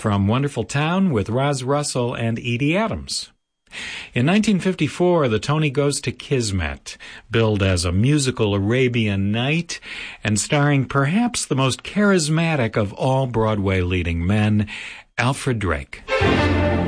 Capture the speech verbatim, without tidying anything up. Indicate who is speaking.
Speaker 1: from Wonderful Town with Roz Russell and Edie Adams. In nineteen fifty-four, The Tony Goes to Kismet, billed as a musical Arabian Night and starring perhaps the most charismatic of all Broadway leading men, Alfred Drake.